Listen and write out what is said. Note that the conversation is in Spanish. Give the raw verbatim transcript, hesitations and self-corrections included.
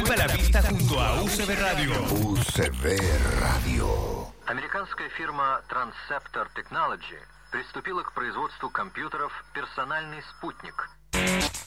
Vuelve a la pista junto a U C B Radio. U C B Radio. Американская фирма Transceptor Technology приступила к производству компьютеров «Персональный спутник».